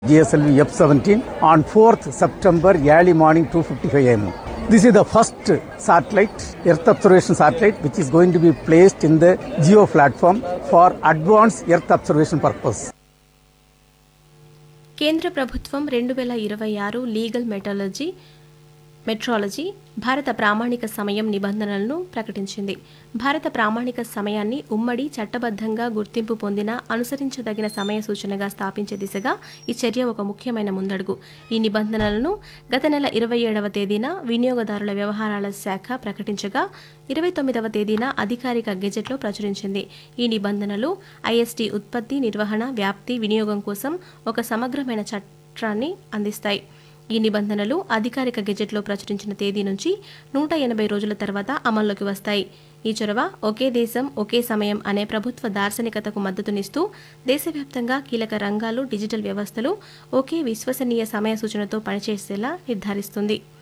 GSLV F-17 on 4th September early morning 2:55 am. This is the first satellite, Earth observation satellite, which is going to be placed in the GEO platform for advanced Earth observation purpose. కేంద్ర ప్రభుత్వం 2026 legal metrology భారత ప్రామాణిక సమయం నిబంధనలను ప్రకటించింది. భారత ప్రామాణిక సమయాన్ని ఉమ్మడి చట్టబద్ధంగా గుర్తింపు పొందిన అనుసరించదగిన సమయ సూచనగా స్థాపించే దిశగా ఈ చర్య ఒక ముఖ్యమైన ముందడుగు. ఈ నిబంధనలను గత నెల 27వ తేదీన వినియోగదారుల వ్యవహారాల శాఖ ప్రకటించగా 29వ తేదీన అధికారిక గెజెట్లో ప్రచురించింది. ఈ నిబంధనలు ఐఎస్టీ ఉత్పత్తి, నిర్వహణ, వ్యాప్తి, వినియోగం కోసం ఒక సమగ్రమైన చట్టాన్ని అందిస్తాయి. ఈ నిబంధనలు అధికారిక గెజెట్లో ప్రచురించిన తేదీ నుంచి 180 రోజుల తర్వాత అమల్లోకి వస్తాయి. ఈ చొరవ ఒకే దేశం ఒకే సమయం అనే ప్రభుత్వ దార్శనికతకు మద్దతునిస్తూ దేశవ్యాప్తంగా కీలక రంగాలు, డిజిటల్ వ్యవస్థలు ఒకే విశ్వసనీయ సమయ సూచనతో పనిచేసేలా నిర్ధారిస్తుంది.